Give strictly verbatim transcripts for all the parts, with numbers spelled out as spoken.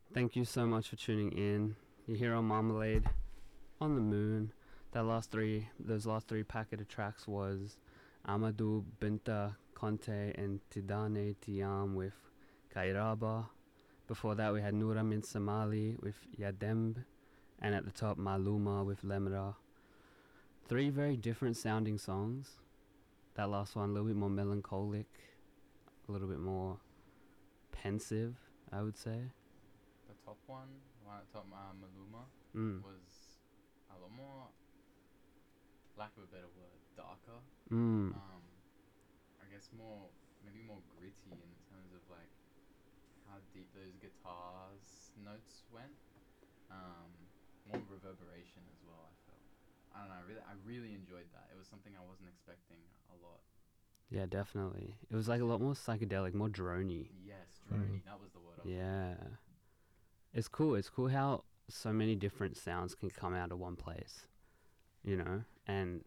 Thank you so much for tuning in. You're here on Marmalade on the Moon. That last three, those last three packet of tracks was Amadou Binta Conte and Tidane Tiam with Kairaba. Before that, we had Noura Min Somali with Yademb, and at the top, Maluma with Lemra. Three very different sounding songs. That last one, a little bit more melancholic, a little bit more pensive, I would say. The top one, one at the top, uh, Maluma, Mm. was a lot more, lack of a better word, darker. Mm. Um, I guess more, maybe more gritty in terms of like how deep those guitars notes went. Um, more reverberation as well. I felt. I don't know. I really, I really enjoyed that. It was something I wasn't expecting a lot. Yeah, definitely. It was like a lot more psychedelic, more droney. Yes, droney. That was the word. I was Yeah. It's cool. It's cool how so many different sounds can come out of one place, you know? And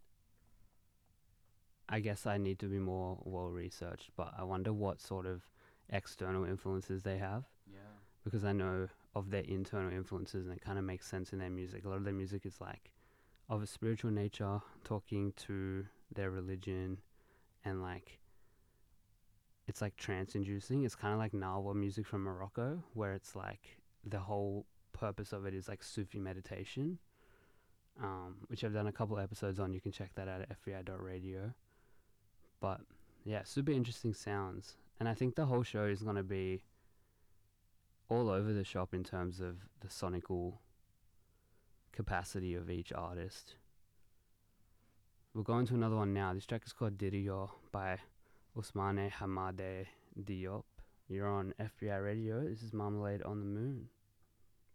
I guess I need to be more well researched, but I wonder what sort of external influences they have. Yeah. Because I know of their internal influences and it kind of makes sense in their music. A lot of their music is like of a spiritual nature, talking to their religion, and like it's like trance inducing. It's kind of like Nawa music from Morocco, where it's like the whole purpose of it is like Sufi meditation, um, which I've done a couple episodes on. You can check that out at f b i dot radio. But yeah, super interesting sounds. And I think the whole show is going to be all over the shop in terms of the sonical capacity of each artist. We'll go into another one now. This track is called Diriyo by Ousmane Hamade Diop. You're on F B I Radio. This is Marmalade on the Moon.